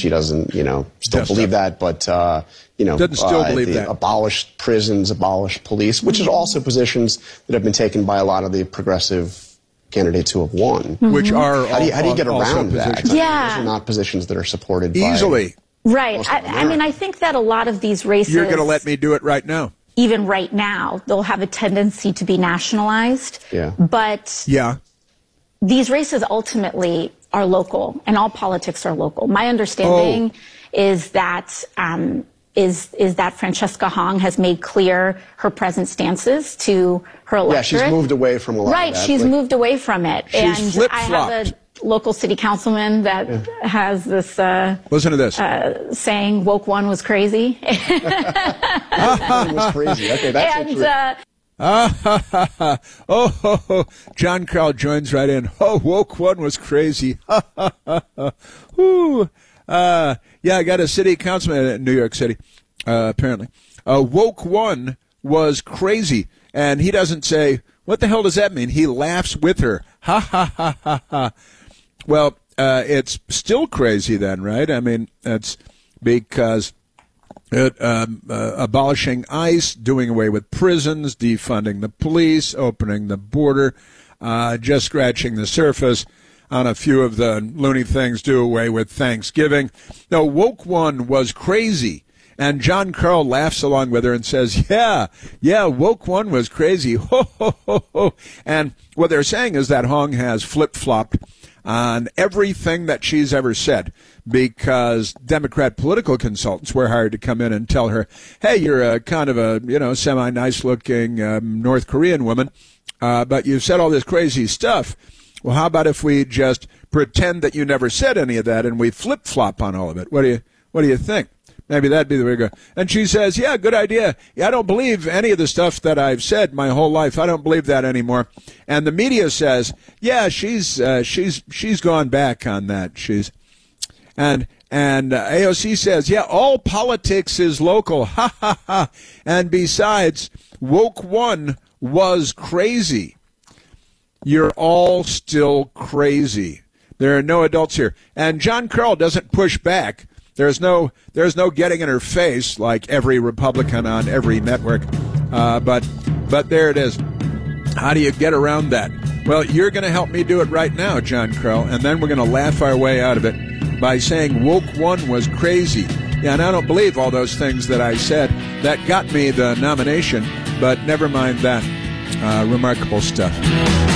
She doesn't, still believe that, but, doesn't still believe that. Abolish prisons, abolish police, which is also positions that have been taken by a lot of the progressive candidates who have won. Which are how do you get around that? Yeah. Those are not positions that are supported easily. Right. I think that a lot of these races... You're going to let me do it right now. Even right now, they'll have a tendency to be nationalized. Yeah. But these races ultimately are local, and all politics are local. My understanding is that that Francesca Hong has made clear her present stances to her electorate. Yeah, she's moved away from a lot of that. Right, she's moved away from it. She's and I have a local city councilman that has this listen to this saying woke one was crazy. Was crazy. Okay, that's John Carroll joins right in. Woke one was crazy. I got a city councilman in New York City, apparently. Woke one was crazy. And he doesn't say, what the hell does that mean? He laughs with her. Ha, ha, ha, ha, ha. Well, it's still crazy then, right? I mean, that's because abolishing ICE, doing away with prisons, defunding the police, opening the border, just scratching the surface on a few of the loony things, do away with Thanksgiving. No, woke one was crazy. And John Carroll laughs along with her and says, yeah, woke one was crazy. Ho, ho, ho, ho. And what they're saying is that Hong has flip-flopped on everything that she's ever said, because Democrat political consultants were hired to come in and tell her, hey, you're a kind of a, semi-nice-looking North Korean woman, but you've said all this crazy stuff. Well, how about if we just pretend that you never said any of that and we flip-flop on all of it? What do you think? Maybe that'd be the way to go. And she says, yeah, good idea. Yeah, I don't believe any of the stuff that I've said my whole life. I don't believe that anymore. And the media says, yeah, she's gone back on that. And AOC says, yeah, all politics is local. Ha, ha, ha. And besides, woke one was crazy. You're all still crazy. There are no adults here. And John Carroll doesn't push back. There's no getting in her face like every Republican on every network. But there it is. How do you get around that? Well, you're going to help me do it right now, John Carroll, and then we're going to laugh our way out of it by saying woke one was crazy. Yeah, and I don't believe all those things that I said. That got me the nomination, but never mind that. Remarkable stuff.